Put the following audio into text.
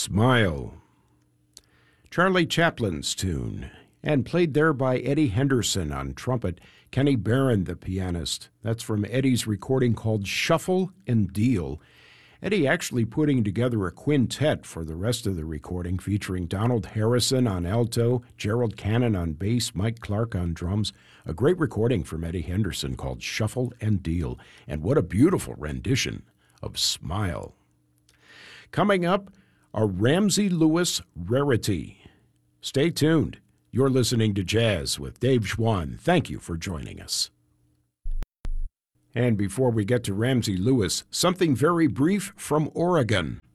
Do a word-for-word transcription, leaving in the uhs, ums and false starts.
Smile. Charlie Chaplin's tune, and played there by Eddie Henderson on trumpet, Kenny Barron, the pianist. That's from Eddie's recording called Shuffle and Deal. Eddie actually putting together a quintet for the rest of the recording, featuring Donald Harrison on alto, Gerald Cannon on bass, Mike Clark on drums. A great recording from Eddie Henderson called Shuffle and Deal. And what a beautiful rendition of Smile. Coming up, a Ramsey Lewis rarity. Stay tuned. You're listening to Jazz with Dave Schwann. Thank you for joining us. And before we get to Ramsey Lewis, something very brief from Oregon.